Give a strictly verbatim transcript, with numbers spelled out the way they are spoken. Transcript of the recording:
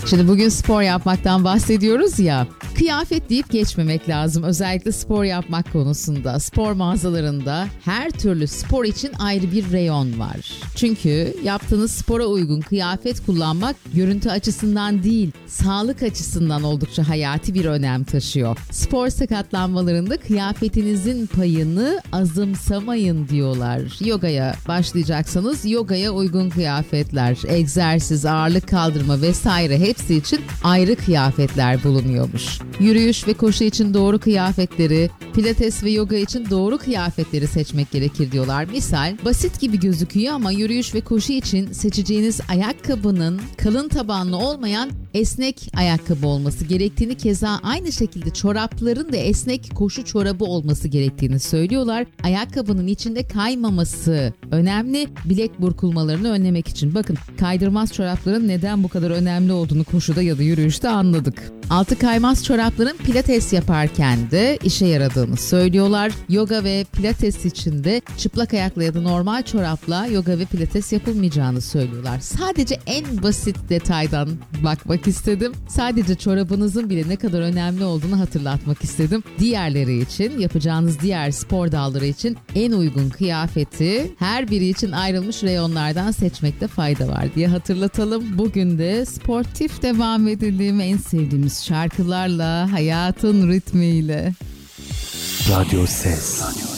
Şimdi bugün spor yapmaktan bahsediyoruz ya. Kıyafet deyip geçmemek lazım. Özellikle spor yapmak konusunda. Spor mağazalarında her türlü spor için ayrı bir reyon var. Çünkü yaptığınız spora uygun kıyafet kullanmak görüntü açısından değil, sağlık açısından oldukça hayati bir önem taşıyor. Spor sakatlanmalarında kıyafetinizin payını azımsamayın diyorlar. Yogaya başlayacaksanız yogaya uygun kıyafetler, egzersiz, ağırlık kaldırma vesaire hepsi için ayrı kıyafetler bulunuyormuş. Yürüyüş ve koşu için doğru kıyafetleri, pilates ve yoga için doğru kıyafetleri seçmek gerekir diyorlar. Misal basit gibi gözüküyor ama yürüyüş ve koşu için seçeceğiniz ayakkabının kalın tabanlı olmayan esnek ayakkabı olması gerektiğini, keza aynı şekilde çorapların da esnek koşu çorabı olması gerektiğini söylüyorlar. Ayakkabının içinde kaymaması önemli, bilek burkulmalarını önlemek için. Bakın, kaydırmaz çorapların neden bu kadar önemli olduğunu koşuda ya da yürüyüşte anladık. Altı kaymaz çorapların pilates yaparken de işe yaradığını söylüyorlar. Yoga ve pilates için de çıplak ayakla ya da normal çorapla yoga ve pilates yapılmayacağını söylüyorlar. Sadece en basit detaydan bakmak istedim. Sadece çorabınızın bile ne kadar önemli olduğunu hatırlatmak istedim. Diğerleri için, yapacağınız diğer spor dalları için en uygun kıyafeti her biri için ayrılmış reyonlardan seçmekte fayda var diye hatırlatalım. Bugün de sportif devam edelim, en sevdiğimiz şarkılarla, hayatın ritmiyle. Radyo Ses.